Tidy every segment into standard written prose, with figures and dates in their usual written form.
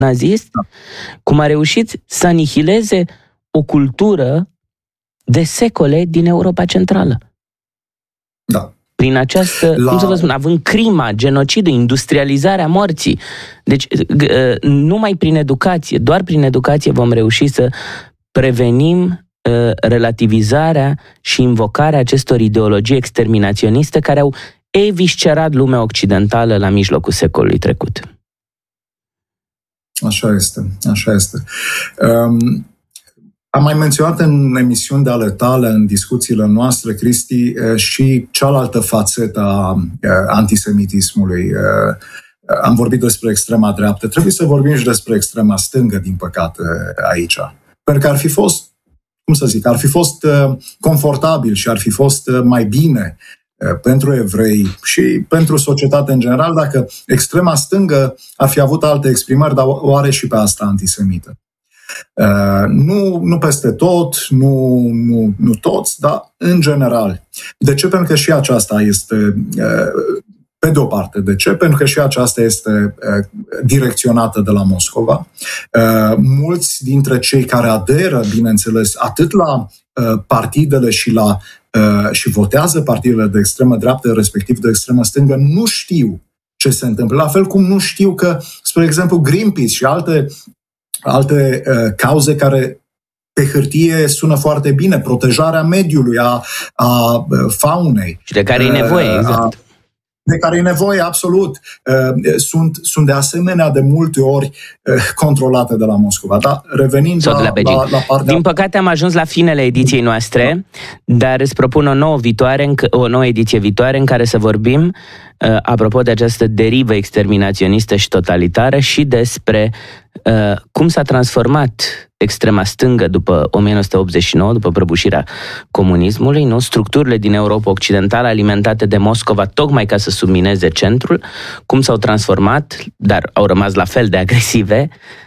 nazist, cum a reușit să anihileze o cultură de secole din Europa Centrală. Da. Prin această, cum să vă spun, având crima, genocidul, industrializarea morții. Deci, numai prin educație, doar prin educație vom reuși să prevenim relativizarea și invocarea acestor ideologii exterminaționiste care au eviscerat lumea occidentală la mijlocul secolului trecut. Așa este. Am mai menționat în emisiuni de ale tale, în discuțiile noastre, Cristi, și cealaltă fațetă a antisemitismului. Am vorbit despre extrema dreaptă. Trebuie să vorbim și despre extrema stângă, din păcate, aici. Pentru că ar fi fost, ar fi fost confortabil și ar fi fost mai bine pentru evrei și pentru societate în general dacă extrema stângă ar fi avut alte exprimări, dar o are și pe asta antisemită. Nu peste tot, nu toți, dar în general. De ce? Pentru că și aceasta este, pe de o parte, de ce? Pentru că și aceasta este direcționată de la Moscova. Mulți dintre cei care aderă, bineînțeles, atât la partidele și votează partidele de extremă dreaptă, respectiv de extremă stângă, nu știu ce se întâmplă. La fel cum nu știu că, spre exemplu, Greenpeace și alte cauze care pe hârtie sună foarte bine, protejarea mediului, a faunei. Și de care e nevoie, exact. De care e nevoie, absolut. Sunt de asemenea de multe ori controlate de la Moscova. Dar revenind la partea... Din păcate am ajuns la finele ediției noastre, dar îți propun o nouă ediție viitoare în care să vorbim apropo de această derivă exterminaționistă și totalitară și despre cum s-a transformat extrema stângă după 1989, după prăbușirea comunismului, nu? Structurile din Europa Occidentală alimentate de Moscova tocmai ca să submineze centrul, cum s-au transformat, dar au rămas la fel de agresive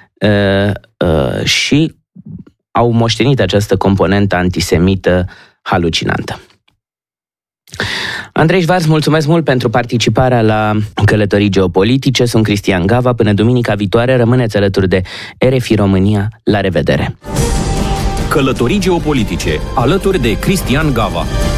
și au moștenit această componentă antisemită halucinantă. Andrei Șvarț, mulțumesc mult pentru participarea la Călătorii Geopolitice. Sunt Cristian Gava. Până duminica viitoare, rămâneți alături de RFI România. La revedere! Călătorii Geopolitice, alături de Cristian Gava.